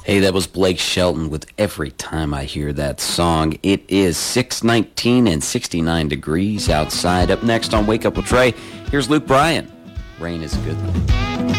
Hey, that was Blake Shelton with Every Time I Hear That Song. It is 6:19 and 69 degrees outside. Up next on Wake Up with Trey, here's Luke Bryan. Rain is a good thing.